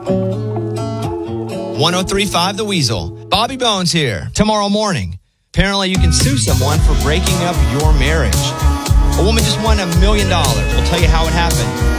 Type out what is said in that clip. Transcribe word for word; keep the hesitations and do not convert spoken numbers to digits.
one oh three point five The Weasel. Bobby Bones here. Tomorrow morning, apparently you can sue someone for breaking up your marriage. A woman just won a million dollars. We'll tell you how it happened